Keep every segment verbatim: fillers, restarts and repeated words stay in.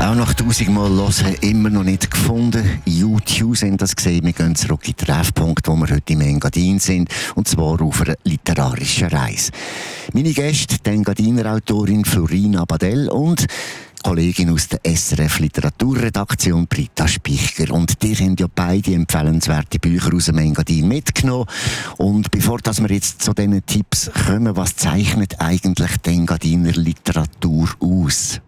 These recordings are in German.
Auch nach tausendmal hören, immer noch nicht gefunden. U zwei sind das gesehen. Wir gehen zurück in den Treffpunkt, wo wir heute im Engadin sind. Und zwar auf einer literarischen Reise. Meine Gäste, die Engadiner Autorin Florina Badell und Kollegin aus der S R F Literaturredaktion Britta Spichger. Und die haben ja beide empfehlenswerte Bücher aus dem Engadin mitgenommen. Und bevor dass wir jetzt zu diesen Tipps kommen, was zeichnet eigentlich die Engadiner Literatur aus?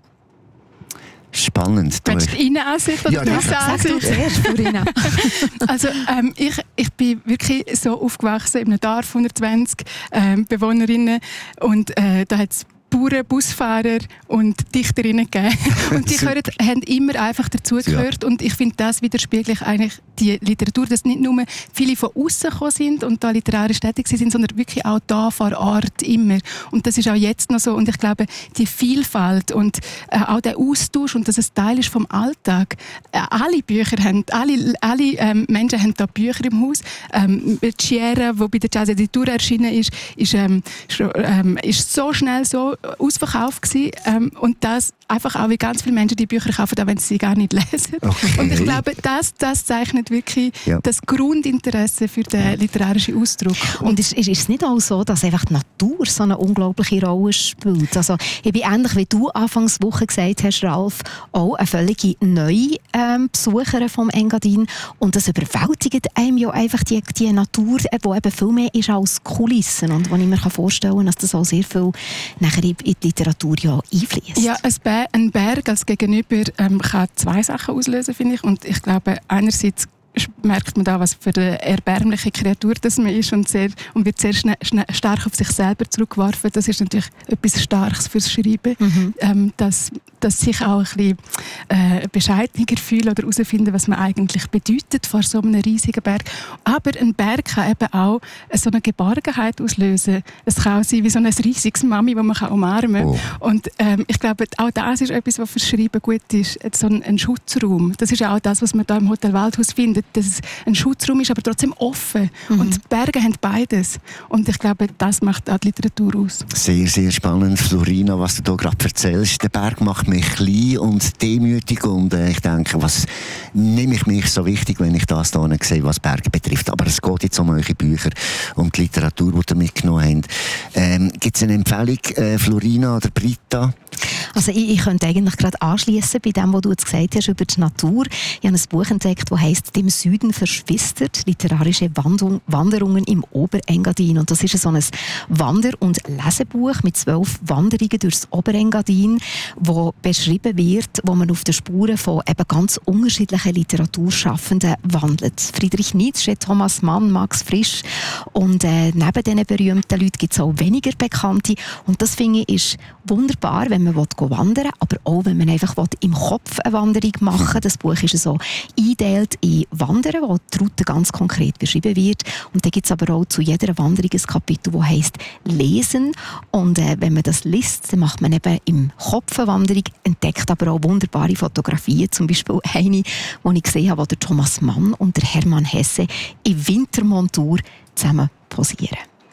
Spannend. Willst du Ihnen ansehen oder ja, du ja. ansehen? Zuerst, Florina. Also ähm, ich, ich bin wirklich so aufgewachsen in einem Dorf, hundertzwanzig ähm, Bewohnerinnen, und äh, da hat es Bauern, Busfahrer und Dichterinnen gegeben. Und die gehören, haben immer einfach dazugehört. Ja. Und ich finde, das widerspiegelt eigentlich die Literatur, dass nicht nur viele von außen gekommen sind und da literarisch tätig sind, sondern wirklich auch da vor Ort immer. Und das ist auch jetzt noch so. Und ich glaube, die Vielfalt und äh, auch der Austausch und dass es Teil ist vom Alltag. Äh, alle Bücher haben, alle, alle ähm, Menschen haben da Bücher im Haus. Ähm, Chiera, die bei der Jazz Editura erschienen ist, ist, ähm, ähm, ist so schnell so ausverkauft gewesen, ähm, und das einfach auch, wie ganz viele Menschen die Bücher kaufen, auch wenn sie sie gar nicht lesen. Okay. Und ich glaube, das, das zeichnet wirklich ja. das Grundinteresse für den literarischen Ausdruck. Und, und ist, ist, ist es nicht auch so, dass einfach die Natur so eine unglaubliche Rolle spielt? Also, ich bin ähnlich wie du anfangs Woche gesagt hast, Ralf, auch eine völlige neue ähm, Besucherin vom Engadin. Und das überwältigt einem ja einfach die, die Natur, die eben viel mehr ist als Kulissen. Und wo ich mir vorstellen kann, dass das auch sehr viel nachher in die Literatur ja einfließt. Ja, ein Berg als Gegenüber ähm, kann zwei Sachen auslösen, finde ich. Und ich glaube, einerseits merkt man da, was für eine erbärmliche Kreatur das man ist, und, sehr, und wird sehr schnell, schnell, stark auf sich selber zurückgeworfen. Das ist natürlich etwas Starkes fürs Schreiben, mhm. ähm, dass, dass sich auch ein bisschen äh, bescheidener fühlen oder herausfinden, was man eigentlich bedeutet vor so einem riesigen Berg. Aber ein Berg kann eben auch so eine Geborgenheit auslösen. Es kann auch sein wie so ein riesiges Mami, das man kann umarmen kann. Oh. Und ähm, ich glaube, auch das ist etwas, was fürs Schreiben gut ist. So ein, ein Schutzraum. Das ist ja auch das, was man hier im Hotel Waldhaus findet, dass es ein Schutzraum ist, aber trotzdem offen. Mhm. Und die Berge haben beides. Und ich glaube, das macht auch die Literatur aus. Sehr, sehr spannend, Florina, was du hier gerade erzählst. Der Berg macht mich klein und demütig. Und äh, ich denke, was nehme ich mich so wichtig, wenn ich das hier sehe, was Berge betrifft. Aber es geht jetzt um eure Bücher und die Literatur, die ihr mitgenommen habt. Ähm, Gibt es eine Empfehlung, äh, Florina oder Britta? Also ich, ich könnte eigentlich gerade anschließen bei dem, was du jetzt gesagt hast über die Natur. Ich habe ein Buch entdeckt, das heisst «Dem Süden verschwistert. Literarische Wandung, Wanderungen im Oberengadin». Und das ist so ein Wander- und Lesebuch mit zwölf Wanderungen durchs Oberengadin, wo beschrieben wird, wo man auf den Spuren von eben ganz unterschiedlichen Literaturschaffenden wandelt. Friedrich Nietzsche, Thomas Mann, Max Frisch. Und äh, neben diesen berühmten Leuten gibt es auch weniger Bekannte. Und das finde ich ist wunderbar, wenn man wandern will, aber auch wenn man einfach im Kopf eine Wanderung machen will. Das Buch ist so eingeteilt in Wandern, wo die Route ganz konkret beschrieben wird. Und dann gibt es aber auch zu jeder Wanderung ein Kapitel, das heisst «Lesen». Und äh, wenn man das liest, dann macht man eben im Kopf eine Wanderung, entdeckt aber auch wunderbare Fotografien. Zum Beispiel eine, die ich gesehen habe, wo der Thomas Mann und der Hermann Hesse in Wintermontur zusammen posieren.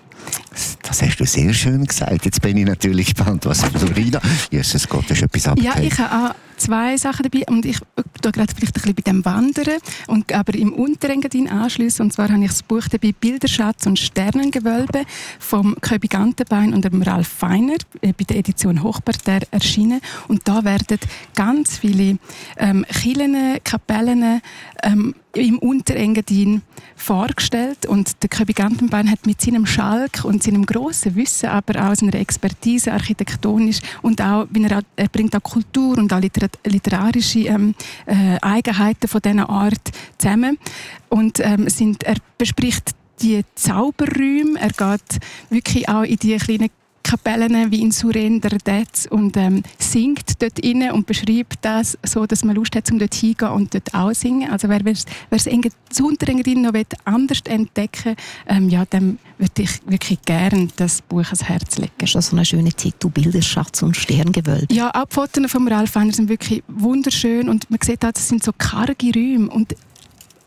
Das hast du sehr schön gesagt. Jetzt bin ich natürlich gespannt, was Florina... Jesus Gott, das ist etwas abgehängt. Ja, ich habe auch zwei Sachen dabei. Und ich tue gerade vielleicht ein bisschen bei dem Wandern, und aber im Unterengadin anschliessen. Und zwar habe ich das Buch dabei «Bilderschatz und Sternengewölbe» vom Köbi Gantenbein und dem Ralf Feiner bei der Edition Hochparterre erschienen. Und da werden ganz viele ähm, Kirchen, Kapellen ähm, im Unterengadin vorgestellt. Und der Köbi Gantenbein hat mit seinem Schalk und seinem grossen Wissen, aber auch seiner Expertise architektonisch und auch, wie er, auch, er bringt auch Kultur und auch Liter- literarische ähm, äh, Eigenheiten von dieser Art zusammen. Und ähm, sind, er bespricht die Zauberräume, er geht wirklich auch in die kleinen Kapellen wie in Suren, der Detz, und ähm, singt dort rein und beschreibt das so, dass man Lust hat, um dort hingehen und dort auch singen. Also wer das Unterengadin noch anders entdecken will, ähm, ja, dem würde ich wirklich gerne das Buch ans Herz legen. Das ist so ein schöner Titel, «Bilderschatz und Sterngewölbe». Ja, auch die Fotos von Ralf Feiner sind wirklich wunderschön, und man sieht auch, das sind so karge Räume. Und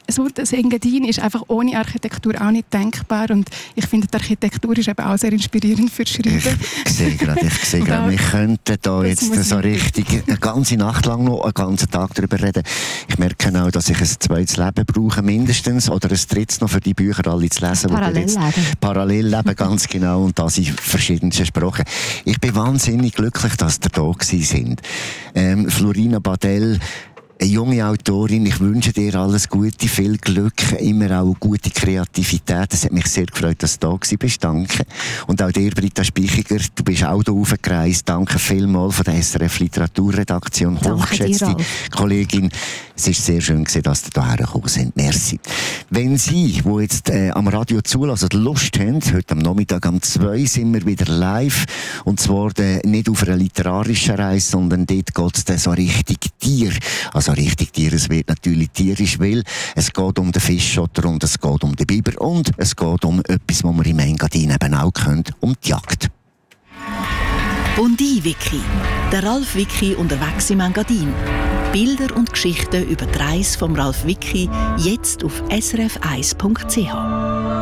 so, das Engadin ist einfach ohne Architektur auch nicht denkbar und ich finde, die Architektur ist eben auch sehr inspirierend für Schreiben. Ich sehe gerade, ich sehe gerade, wir könnten da jetzt so richtig eine ganze Nacht lang noch, einen ganzen Tag darüber reden. Ich merke auch, dass ich ein zweites Leben brauche, mindestens, oder ein drittes noch für die Bücher alle zu lesen. Parallelleben. Parallelleben, ganz genau, und das in verschiedensten Sprachen. Ich bin wahnsinnig glücklich, dass ihr da gewesen sind. Ähm, Florina Badel, eine junge Autorin, ich wünsche dir alles Gute, viel Glück, immer auch gute Kreativität. Es hat mich sehr gefreut, dass du da gewesen bist. Danke. Und auch dir, Britta Spichiger, du bist auch hier raufgereist. Danke vielmals von der S R F Literaturredaktion. Hochgeschätzte Kollegin. Es ist sehr schön gewesen, dass ihr hierher gekommen sind. Merci. Wenn Sie, die jetzt äh, am Radio zulassen, Lust haben, heute am Nachmittag um zwei sind wir wieder live. Und zwar äh, nicht auf einer literarischen Reise, sondern dort geht es dann so richtig Tier. Also richtig Tier, es wird natürlich tierisch, weil es geht um den Fischotter und es geht um den Biber und es geht um etwas, was man im Engadin eben auch kennt, um die Jagd. Bondi-Wiki. Der Ralf Wiki unterwegs im Engadin. Bilder und Geschichten über die Reise vom Ralf Wiki jetzt auf s r f eins punkt c h.